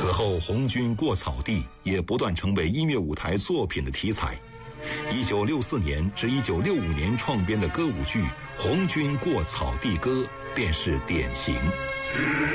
此后红军过草地也不断成为音乐舞台作品的题材。1964年至1965年创编的歌舞剧《红军过草地歌》便是典型。